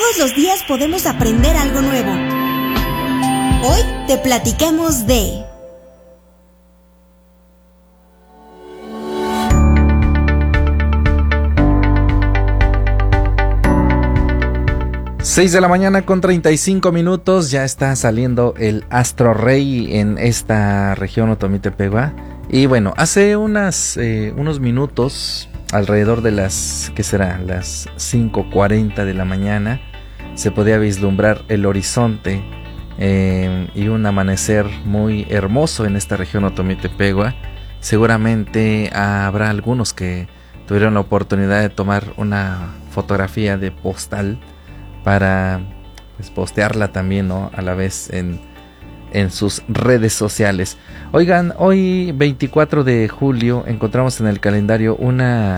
Todos los días podemos aprender algo nuevo. Hoy te platicamos de... 6 de la mañana con 35 minutos, ya está saliendo el Astro Rey en esta región Otomí-Tepehua. Y bueno, hace unos minutos, alrededor de las 5:40 de la mañana, se podía vislumbrar el horizonte y un amanecer muy hermoso en esta región Otomí-Tepehua. Seguramente habrá algunos que tuvieron la oportunidad de tomar una fotografía de postal para pues, postearla también, ¿no? A la vez en sus redes sociales. Oigan, hoy 24 de julio encontramos en el calendario una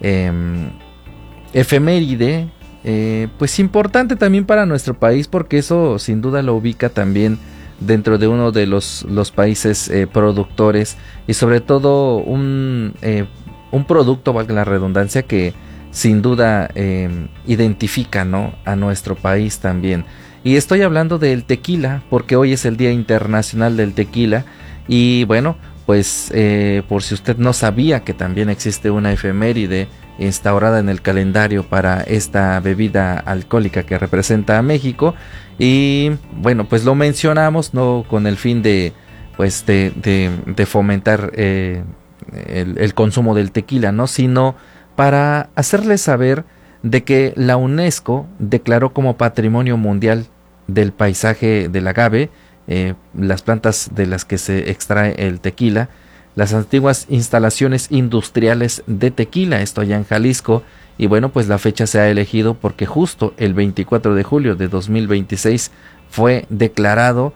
efeméride pues importante también para nuestro país, porque eso sin duda lo ubica también dentro de uno de los países productores, y sobre todo un producto, valga la redundancia, que sin duda identifica, ¿no?, a nuestro país también. Y estoy hablando del tequila, porque hoy es el Día Internacional del Tequila. Y bueno, pues por si usted no sabía que también existe una efeméride instaurada en el calendario para esta bebida alcohólica que representa a México. Y bueno, pues lo mencionamos no con el fin de pues de fomentar el consumo del tequila, ¿no?, sino para hacerles saber de que la UNESCO declaró como Patrimonio Mundial del Paisaje del agave, las plantas de las que se extrae el tequila, las antiguas instalaciones industriales de tequila, esto allá en Jalisco. Y bueno, pues la fecha se ha elegido porque justo el 24 de julio de 2026 fue declarado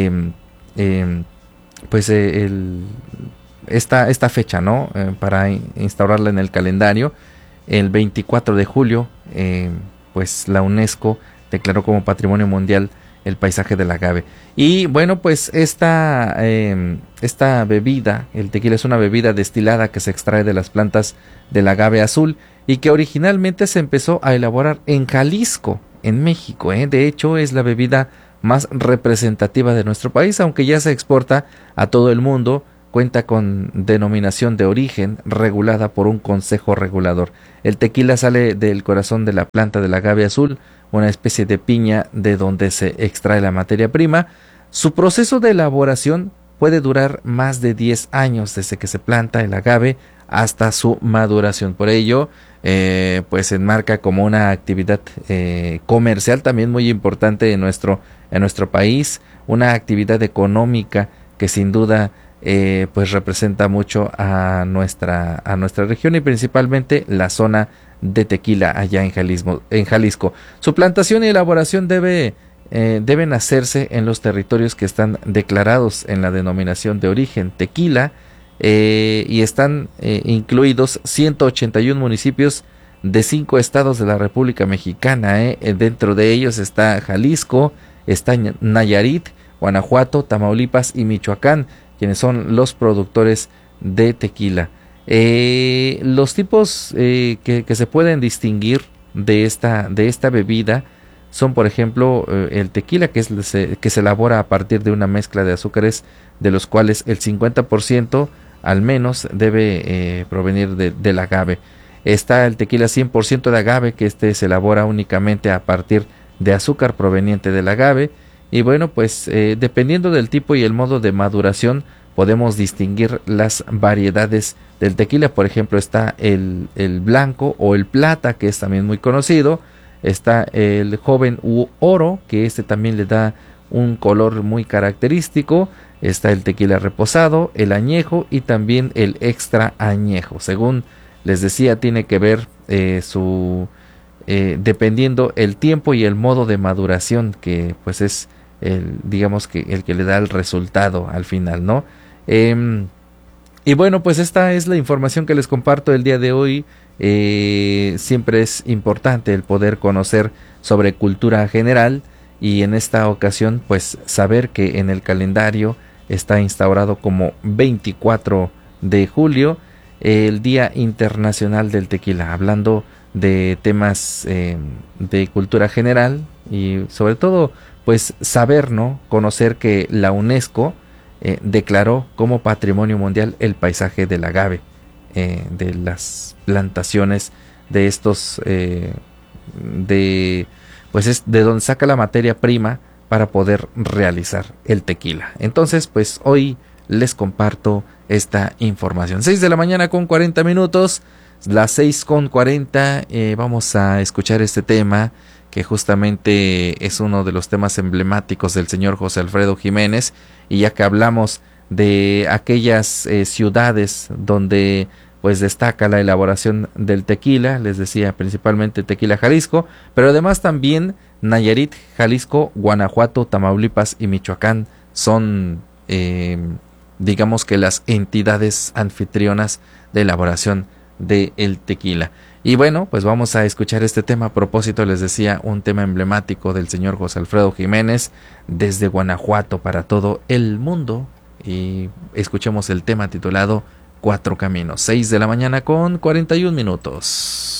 esta fecha, ¿no?, para instaurarla en el calendario. El 24 de julio, pues la UNESCO declaró como Patrimonio Mundial el paisaje del agave. Y bueno, pues esta bebida, el tequila, es una bebida destilada que se extrae de las plantas del agave azul y que originalmente se empezó a elaborar en Jalisco, en México. De hecho, es la bebida más representativa de nuestro país, aunque ya se exporta a todo el mundo. Cuenta con denominación de origen regulada por un consejo regulador. El tequila sale del corazón de la planta del agave azul, una especie de piña de donde se extrae la materia prima. Su proceso de elaboración puede durar más de 10 años desde que se planta el agave hasta su maduración. Por ello, pues se enmarca como una actividad comercial también muy importante en nuestro país, una actividad económica que sin duda pues representa mucho a nuestra región y principalmente la zona de tequila allá en Jalisco. Su plantación y elaboración deben hacerse en los territorios que están declarados en la denominación de origen tequila, y están incluidos 181 municipios de 5 estados de la República Mexicana. Dentro de ellos está Jalisco, está Nayarit, Guanajuato, Tamaulipas y Michoacán, quienes son los productores de tequila. Los tipos que se pueden distinguir de esta bebida son, por ejemplo, el tequila, que se elabora a partir de una mezcla de azúcares, de los cuales el 50% al menos debe provenir del agave. Está el tequila 100% de agave, que se elabora únicamente a partir de azúcar proveniente del agave. Y bueno, pues dependiendo del tipo y el modo de maduración, podemos distinguir las variedades del tequila. Por ejemplo, está el blanco o el plata, que es también muy conocido. Está el joven u oro, que también le da un color muy característico. Está el tequila reposado, el añejo y también el extra añejo. Según les decía, tiene que ver dependiendo el tiempo y el modo de maduración, que pues es digamos que el que le da el resultado al final, ¿no? Y bueno, pues esta es la información que les comparto el día de hoy. Siempre es importante el poder conocer sobre cultura general, y en esta ocasión pues saber que en el calendario está instaurado como 24 de julio el Día Internacional del Tequila, hablando de temas de cultura general y sobre todo pues saber, ¿no? Conocer que la UNESCO declaró como Patrimonio Mundial el paisaje del agave, de las plantaciones de estos pues es de donde saca la materia prima para poder realizar el tequila. Entonces pues hoy les comparto esta información. 6 de la mañana con 40 minutos, las 6:40, vamos a escuchar este tema que justamente es uno de los temas emblemáticos del señor José Alfredo Jiménez, y ya que hablamos de aquellas ciudades donde pues destaca la elaboración del tequila, les decía principalmente Tequila Jalisco, pero además también Nayarit, Jalisco, Guanajuato, Tamaulipas y Michoacán son digamos que las entidades anfitrionas de elaboración del tequila. Y bueno, pues vamos a escuchar este tema. A propósito, les decía, un tema emblemático del señor José Alfredo Jiménez desde Guanajuato para todo el mundo. Y escuchemos el tema titulado Cuatro Caminos. 6 de la mañana con 41 minutos.